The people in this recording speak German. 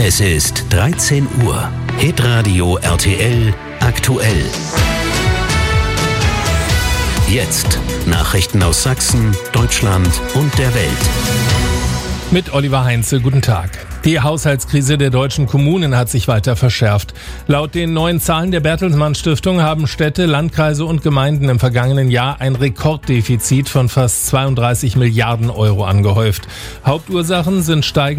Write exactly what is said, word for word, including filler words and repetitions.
Es ist dreizehn Uhr. Hitradio R T L aktuell. Jetzt Nachrichten aus Sachsen, Deutschland und der Welt. Mit Oliver Heinze, guten Tag. Die Haushaltskrise der deutschen Kommunen hat sich weiter verschärft. Laut den neuen Zahlen der Bertelsmann Stiftung haben Städte, Landkreise und Gemeinden im vergangenen Jahr ein Rekorddefizit von fast zweiunddreißig Milliarden Euro angehäuft. Hauptursachen sind steigende